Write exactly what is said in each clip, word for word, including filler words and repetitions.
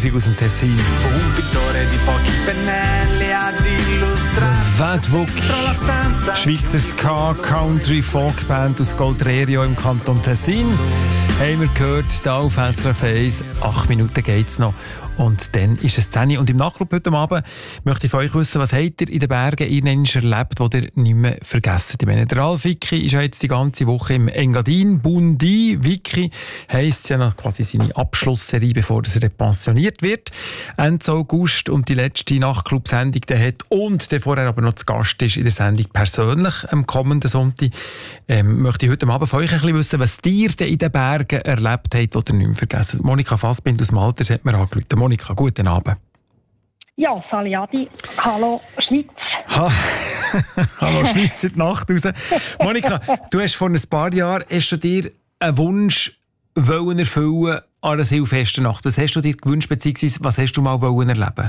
Musik aus dem Tessin. Wendvuk, Schweizer Ska, Country, Folkband aus Goltrerio im Kanton Tessin. Haben wir gehört, hier auf S R F eins. Acht Minuten geht es noch. Und dann ist es zehn Uhr. Und im Nachclub heute Abend möchte ich von euch wissen, was habt ihr in den Bergen irgendwann erlebt, was ihr nicht mehr vergessen? Ich meine, der Ralf Wicki ist ja jetzt die ganze Woche im Engadin. Bundi Wicki heisst ja noch quasi seine Abschlussserie, bevor er pensioniert wird. Ende August und die letzte Nachtclub-Sendung hat. Und der vorher aber noch zu Gast ist in der Sendung persönlich am kommenden Sonntag. Ähm, möchte ich heute Abend von euch ein bisschen wissen, was ihr denn in den Bergen erlebt habt, was ihr nicht mehr vergessen. Monika Fassbind aus Malters hat mir angerufen. Monika, guten Abend. Ja, Sali Adi. Hallo Schweiz. Ha. Hallo Schweiz in die Nacht raus. Monika, du hast vor ein paar Jahren hast du dir einen Wunsch wollen erfüllen an einer Silvesternacht. Nacht. Was hast du dir gewünscht, beziehungsweise was hast du mal wollen erleben?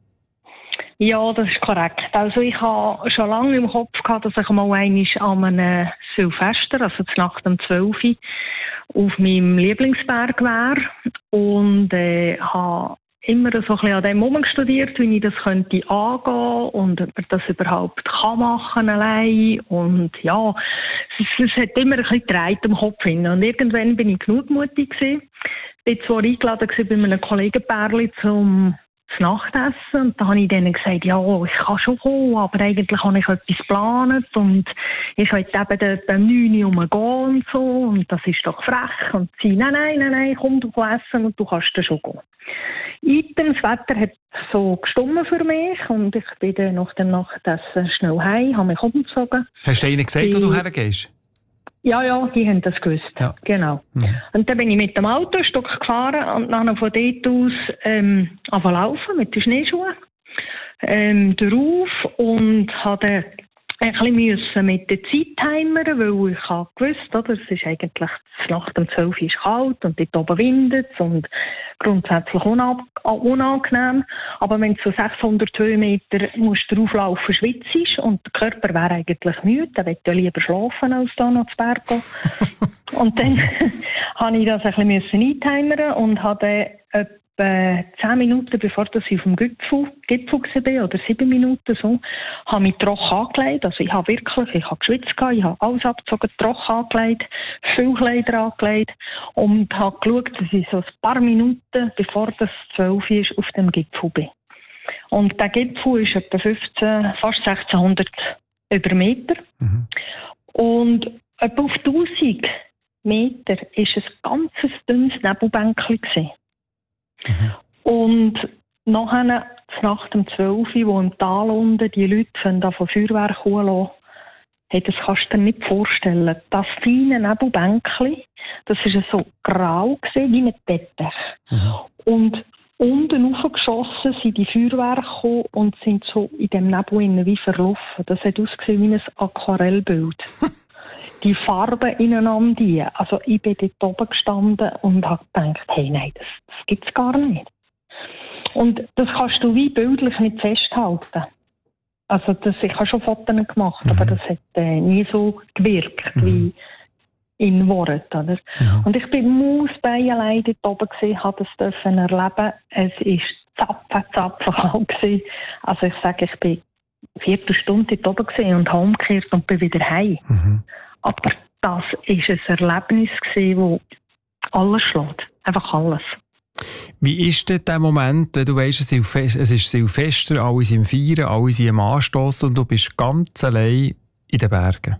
Ja, das ist korrekt. Also ich habe schon lange im Kopf gehabt, dass ich mal einmal an einem Silvester, also zur Nacht um zwölf Uhr, auf meinem Lieblingsberg wäre und äh, habe immer so ein bisschen an dem Moment studiert, wie ich das könnte angehen und ob man das überhaupt kann machen allein. Und ja, es, es hat immer ein bisschen gedreht im Kopf hin. Und irgendwann bin ich genugmutig gewesen. Ich war zwar eingeladen bei einem Kollegenpärchen zum Nachtessen und da habe ich denen gesagt, ja, ich kann schon kommen, aber eigentlich habe ich etwas geplant und ich wollte eben dort um neun Uhr rumgehen und so und das ist doch frech und sie, nein, nein, nein, nein, komm, du kannst essen und du kannst dann schon gehen. Item, das Wetter hat so gestummen für mich und ich bin dann nach dem Nachtessen schnell heim, habe mich umgezogen. Hast du ihnen gesagt, wo du hergehst? Ja, ja, die haben das gewusst. Ja. Genau. Mhm. Und dann bin ich mit dem Auto ein Stück gefahren und dann von dort aus ähm, angefangen laufen mit den Schneeschuhen ähm, drauf und hatte ein bisschen müssen mit der Zeit heimern, weil ich habe gewusst, oder, es ist eigentlich Nacht um zwölf Uhr ist kalt und dort oben windet es und grundsätzlich unangenehm. Aber wenn du so sechshundert Höhenmeter musst du drauflaufen, schwitzt und der Körper wäre eigentlich müde, dann möchte ich lieber schlafen, als da noch zu Berg gehen. Und dann habe ich das ein bisschen einheimern und habe etwa zehn Minuten, bevor ich auf dem Gipfel, Gipfel war, oder sieben Minuten so, habe mich trocken angelegt. Also ich habe wirklich, ich habe geschwitzt, ich habe alles abgezogen, trocken angelegt, viel Kleider angelegt und habe geschaut, dass ich so ein paar Minuten, bevor das zwölf ist, auf dem Gipfel bin. Und der Gipfel ist etwa fünfzehn, fast sechzehnhundert über Meter. Mhm. Und etwa auf tausend Meter war ein ganz dünnes Nebelbänkchen gewesen. Mhm. Und nachher, Nacht um zwölf Uhr, wo im Tal unten die Leute von Feuerwerk holen, hey, das kannst du dir nicht vorstellen. Das feine Nebelbänkchen, das war so grau gewesen, wie ein Teppich. Mhm. Und unten raufgeschossen sind die Feuerwerke gekommen und sind so in dem Nebel wie verlaufen. Das hat ausgesehen wie ein Aquarellbild. Die Farben ineinander, die. Also ich bin dort oben gestanden und habe gedacht, hey, nein, das, das gibt es gar nicht. Und das kannst du wie bildlich nicht festhalten. Also das, ich habe schon Fotos gemacht, mhm. aber das hat äh, nie so gewirkt mhm. wie in Worten. Oder? Ja. Und ich bin Mausbein allein dort oben gewesen, habe das dürfen erleben. Es war zapfen, zapfen kalt gewesen. Also ich sage, ich bin eine Viertelstunde dort oben gewesen und habe umgekehrt und bin wieder heim. Mhm. Aber das war ein Erlebnis, das alles schlägt. Einfach alles. Wie ist denn der Moment, wenn du weißt, es ist Silvester, alle sind feiern, alle sind am Anstossen und du bist ganz allein in den Bergen?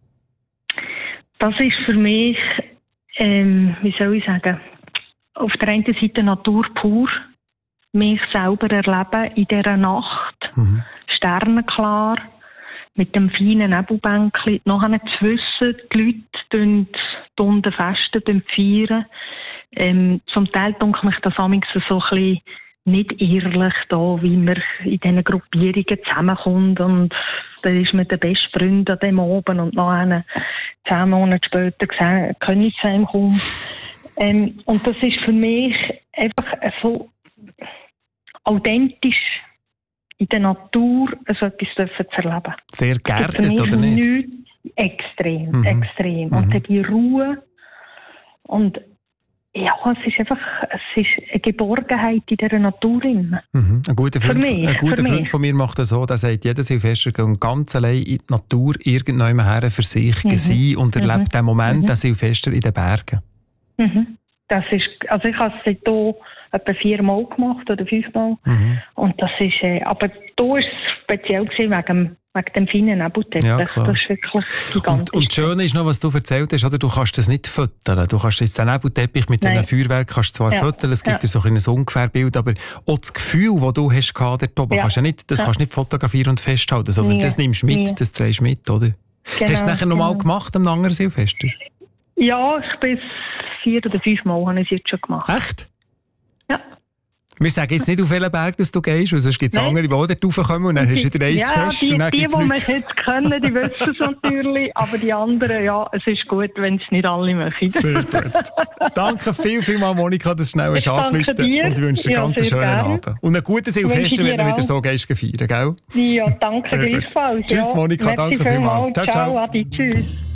Das ist für mich, ähm, wie soll ich sagen, auf der einen Seite Natur pur, mich selber erleben in dieser Nacht, mhm. sternenklar, mit dem feinen Nebelbänkchen, nachher zu wissen, die Leute tun unten festen, feiern. Ähm, zum Teil denke ich mich das manchmal so ein bisschen nicht ehrlich, da, wie man in diesen Gruppierungen zusammenkommt und dann ist man der beste Freund an dem Abend und nachher zehn Monate später können ich zu ihm kommen. Ähm, und das ist für mich einfach so authentisch in der Natur so etwas zu erleben. Sehr geerdet, oder nicht? Nichts, extrem, mhm. extrem. Und mhm. dann die Ruhe. Und Ja, es ist einfach es ist eine Geborgenheit in dieser Natur. Mhm. Ein guter, Freund, mich, ein guter Freund von mir macht das so, der sagt, jeder Silvester geht ganz allein in die Natur irgendwann her für sich mhm. sein und erlebt mhm. den Moment, mhm. den Silvester in den Bergen. Mhm. Das ist, also ich habe es hier etwa viermal gemacht oder fünfmal. Mhm. Und das ist, äh, aber da war es speziell gewesen wegen dem, wegen dem feinen Nebelteppich. Ja, das ist wirklich gigantisch. Und, und das Schöne ist noch, was du erzählt hast, oder? Du kannst das nicht füttern. Du kannst jetzt den Nebelteppich mit diesen Feuerwerken kannst zwar ja. füttern, es gibt ja. so ein Ungefährbild, aber auch das Gefühl, das du hast dort oben, ja. kannst du nicht, das ja. kannst du nicht fotografieren und festhalten, sondern Nie. das nimmst du mit, Nie. das drehst du mit, oder? Genau, hast du es nachher nochmal genau. gemacht am anderen Silvester? Ja, ich bin vier oder fünf Mal habe ich es jetzt schon gemacht. Echt? Ja. Wir sagen jetzt nicht, auf welchen Berg dass du gehst, weil sonst gibt es andere, die auch dort raufkommen und dann hast du wieder eins ja, fest. Die, und dann die, die Leute. wir jetzt kennen, die wissen es natürlich, aber die anderen, ja, es ist gut, wenn es nicht alle machen. Sehr gut. Danke viel, viel mal, Monika, dass du schnell hast angerufen und ich wünsche dir ja, ganz einen schönen gerne. Abend. Und einen guten Silvester, wenn du wieder so gehst feiern, gell? Ja, danke gleichfalls. Tschüss, Monika, Merci danke vielmals. Ciao, ciao. Ciao, Adi, tschüss.